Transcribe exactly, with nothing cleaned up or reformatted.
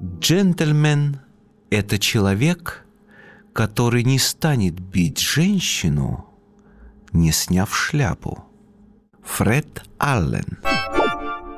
Джентльмен – это человек, который не станет бить женщину, не сняв шляпу. Фред Аллен.